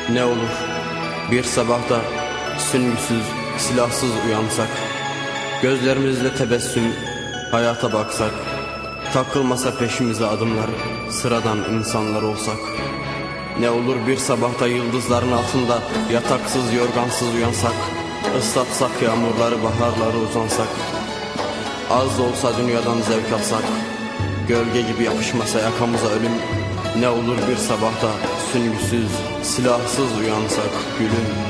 Ne olur bir sabahta süngüsüz, silahsız uyansak, gözlerimizle tebessüm hayata baksak, takılmasa peşimize adımlar, sıradan insanlar olsak. Ne olur bir sabahta yıldızların altında yataksız yorgansız uyansak, ıslatsak yağmurları baharları uzansak, az da olsa dünyadan zevk alsak, gölge gibi yapışmasa yakamıza ölüm. Ne olur bir sabahta süngüsüz, silahsız uyansak gülüm.